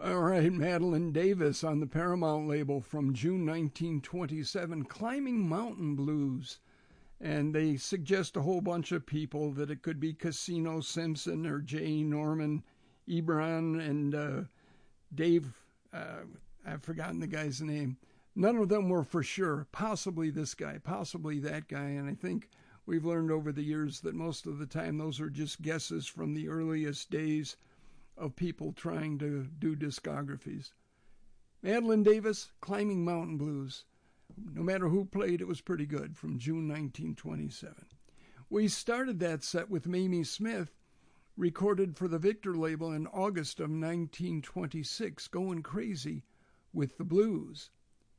All right, Madeline Davis on the Paramount label from June 1927, Climbing Mountain Blues. And they suggest a whole bunch of people that it could be Casino Simpson or Jay Norman, Ebron, and Dave, I've forgotten the guy's name. None of them were for sure. Possibly this guy, possibly that guy. And I think we've learned over the years that most of the time those are just guesses from the earliest days of people trying to do discographies. Madeline Davis, Climbing Mountain Blues. No matter who played, it was pretty good, from June 1927. We started that set with Mamie Smith, recorded for the Victor label in August of 1926, Going Crazy with the Blues.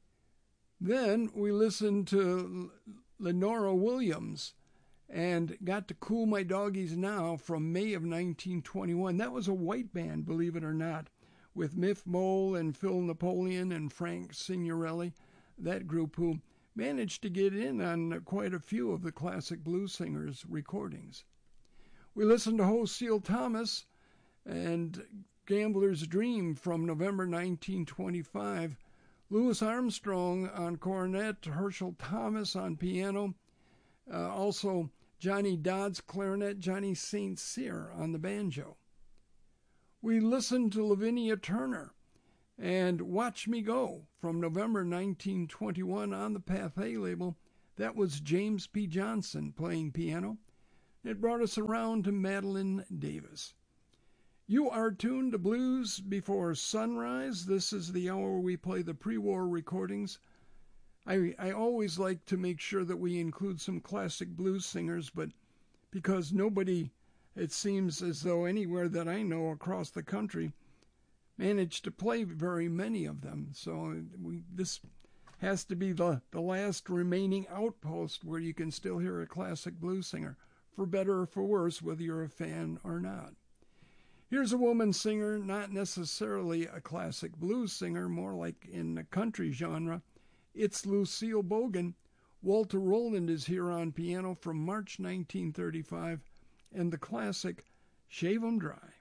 Then we listened to Lenora Williams and got to Cool My Doggies Now from May of 1921. That was a white band, believe it or not, with Miff Mole and Phil Napoleon and Frank Signorelli, that group who managed to get in on quite a few of the classic blues singers' recordings. We listened to Hosea Thomas and Gambler's Dream from November 1925, Louis Armstrong on cornet, Herschel Thomas on piano, also Johnny Dodds clarinet, Johnny St. Cyr on the banjo. We listened to Lavinia Turner and Watch Me Go from November 1921 on the Pathé label. That was James P. Johnson playing piano. It brought us around to Madeline Davis. You are tuned to Blues Before Sunrise. This is the hour we play the pre-war recordings. I always like to make sure that we include some classic blues singers, but because nobody, it seems as though anywhere that I know across the country, managed to play very many of them. So this has to be the last remaining outpost where you can still hear a classic blues singer, for better or for worse, whether you're a fan or not. Here's a woman singer, not necessarily a classic blues singer, more like in the country genre. It's Lucille Bogan. Walter Rowland is here on piano from March 1935, and the classic Shave 'Em Dry.